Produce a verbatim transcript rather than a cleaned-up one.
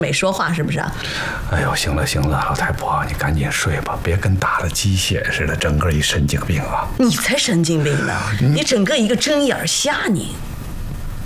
没说话是不是啊？ 哎呦，行了行了，老太婆，你赶紧睡吧，别跟打了鸡血似的，整个一神经病啊！ 你才神经病呢！你整个一个睁眼瞎你。